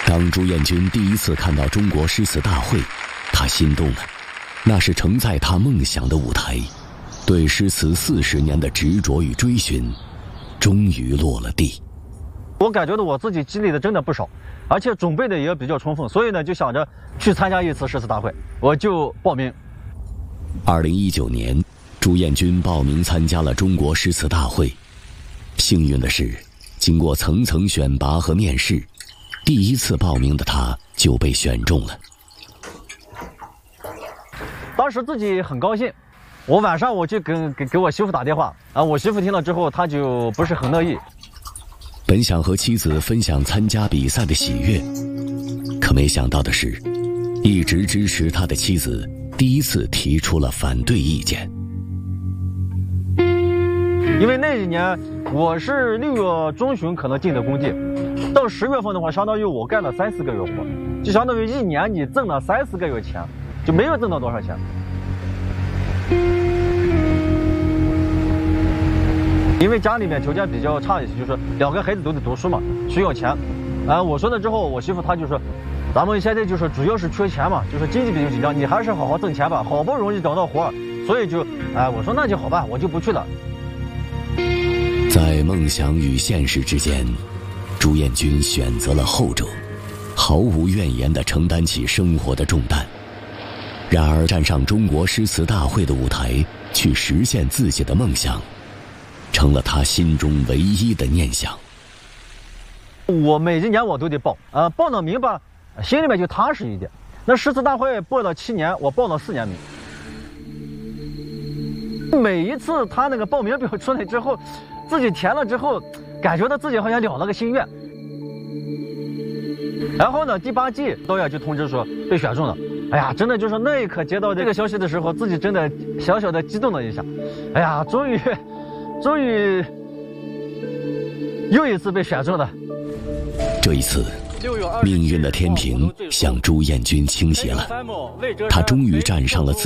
当朱彦军第一次看到中国诗词大会，他心动了。那是承载他梦想的舞台，对诗词40年的执着与追寻，终于落了地。 我感觉到我自己经历的真的不少，而且准备的也比较充分，所以呢，就想着去参加一次诗词大会，我就报名。 2019年，朱彦军报名参加了中国诗词大会。幸运的是，经过层层选拔和面试，第一次报名的他就被选中了。 当时自己很高兴，我晚上我就给我媳妇打电话啊，我媳妇听了之后，她就不是很乐意。 本想和妻子分享参加比赛的喜悦，可没想到的是，一直支持他的妻子第一次提出了反对意见。 因为那一年我是6月中旬可能进的工地，到10月份的话，相当于我干了3、4个月活，就相当于1年你挣了3、4个月钱，就没有挣到多少钱。因为家里面条件比较差一些，就是2个孩子都得读书嘛，需要钱。我说了之后，我媳妇她就说，咱们现在就是主要是缺钱嘛，就是经济比较紧张，你还是好好挣钱吧，好不容易找到活，所以就，我说那就好吧，我就不去了。 在梦想与现实之间，朱彦军选择了后者，毫无怨言地承担起生活的重担。然而站上中国诗词大会的舞台，去实现自己的梦想，成了他心中唯一的念想。 我每一年我都得报，报了名吧，心里面就踏实一点。那诗词大会报了7年，我报了4年名。每一次他那个报名表出来之后，自己填了之后，感觉到自己好像了了个心愿。然后呢，第8季导演就通知说被选中了。哎呀，真的就是那一刻接到这个消息的时候，自己真的小小的激动了一下。哎呀，终于又一次被选中了。 这一次，命运的天平向朱彦军倾斜了，他终于站上了自